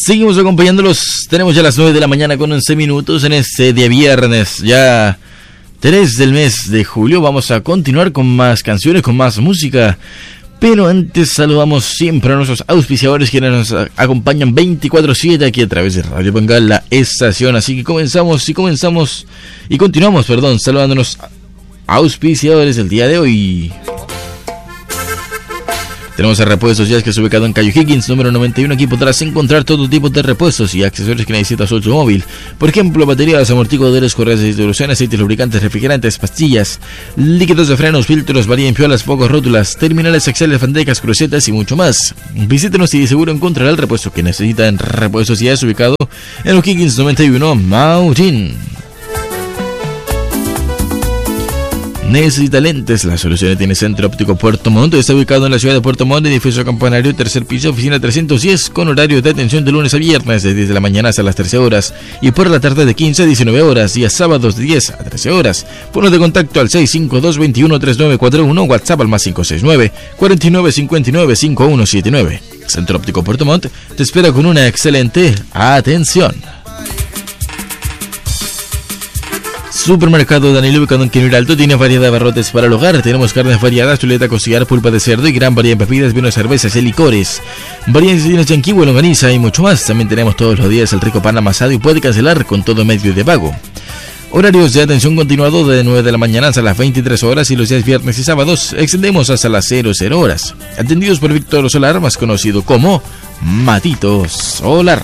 Seguimos acompañándolos. Tenemos ya las 9 de la mañana con 11 minutos en este día viernes, ya 3 del mes de julio. Vamos a continuar con más canciones, con más música. Pero antes saludamos siempre a nuestros auspiciadores quienes nos acompañan 24/7 aquí a través de Radio Bengal, la estación. Así que continuamos saludándonos auspiciadores del día de hoy. Tenemos a Repuestos Jazz, que es ubicado en calle Higgins, número 91. Aquí podrás encontrar todo tipo de repuestos y accesorios que necesitas en tu móvil. Por ejemplo, baterías, amortiguadores, correas de distribución, aceites, lubricantes, refrigerantes, pastillas, líquidos de frenos, filtros, varían piolas, focos, rótulas, terminales axiales, fandecas, crucetas y mucho más. Visítenos y de seguro encontrará el repuesto que necesita en Repuestos Jazz, ubicado en los Higgins 91, Maurín. Necesita lentes, la solución tiene Centro Óptico Puerto Montt. Está ubicado en la ciudad de Puerto Montt, edificio campanario, tercer piso, oficina 310, con horario de atención de lunes a viernes de 10 de la mañana hasta las 13 horas y por la tarde de 15 a 19 horas, días sábados de 10 a 13 horas. Ponnos de contacto al 652-213941, WhatsApp al más 569-4959-5179. Centro Óptico Puerto Montt te espera con una excelente atención. Supermercado Danilo, ubicado en Quinil Alto, tiene variedad de abarrotes para el hogar. Tenemos carnes variadas, chuleta, costillar, pulpa de cerdo y gran variedad de bebidas, vinos, cervezas y licores. Variedades de chanquihue, longaniza y mucho más. También tenemos todos los días el rico pan amasado y puede cancelar con todo medio de pago. Horarios de atención continuado de 9 de la mañana hasta las 23 horas y los días viernes y sábados extendemos hasta las 00 horas. Atendidos por Víctor Solar, más conocido como Matito Solar.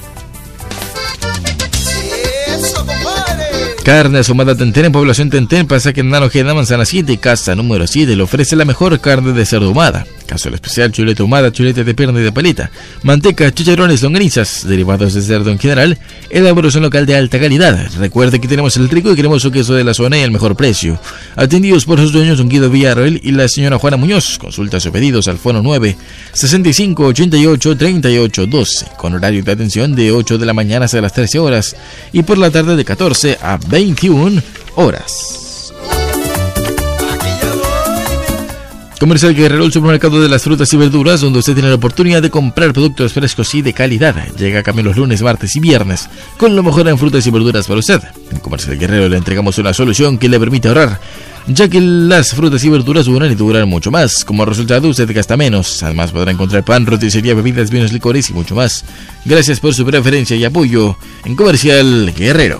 Carne ahumada Tentén, en población Tentén, Pasaje Nanojeda, Manzana 7, casa número 7, le ofrece la mejor carne de cerdo ahumada. Caso especial, chuleta ahumada, chuleta de pierna y de paleta, manteca, chicharrones, longanizas, derivados de cerdo en general, elaboración local de alta calidad. Recuerde que tenemos el rico y cremoso queso de la zona y el mejor precio. Atendidos por sus dueños Don Guido Villarreal y la señora Juana Muñoz. Consultas o pedidos al fono 9-65-88-38-12, con horario de atención de 8 de la mañana hasta las 13 horas y por la tarde de 14 a 21 horas. Comercial Guerrero, el supermercado de las frutas y verduras, donde usted tiene la oportunidad de comprar productos frescos y de calidad. Llega a cambio los lunes, martes y viernes, con lo mejor en frutas y verduras para usted. En Comercial Guerrero le entregamos una solución que le permite ahorrar, ya que las frutas y verduras duran y duran mucho más. Como resultado, usted gasta menos. Además, podrá encontrar pan, roticería, bebidas, vinos, licores y mucho más. Gracias por su preferencia y apoyo en Comercial Guerrero.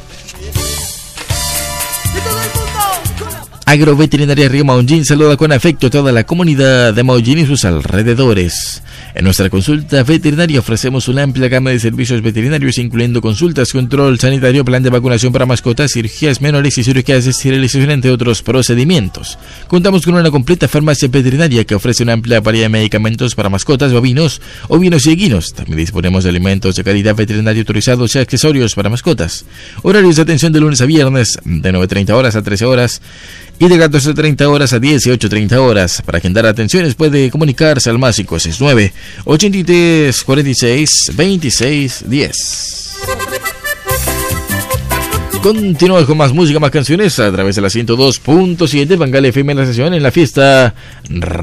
Agroveterinaria Río Maullín saluda con afecto a toda la comunidad de Maullín y sus alrededores. En nuestra consulta veterinaria ofrecemos una amplia gama de servicios veterinarios, incluyendo consultas, control sanitario, plan de vacunación para mascotas, cirugías menores y cirugías de esterilización, entre otros procedimientos. Contamos con una completa farmacia veterinaria que ofrece una amplia variedad de medicamentos para mascotas, bovinos, ovinos y equinos. También disponemos de alimentos de calidad veterinaria autorizados y accesorios para mascotas. Horarios de atención de lunes a viernes de 9:30 horas a 13 horas. Y de 14:30 horas a 18:30 horas. Para agendar atenciones puede comunicarse al más 569-8346-2610. Continuamos con más música, más canciones a través de la 102.7 Bengal FM, la sesión en la fiesta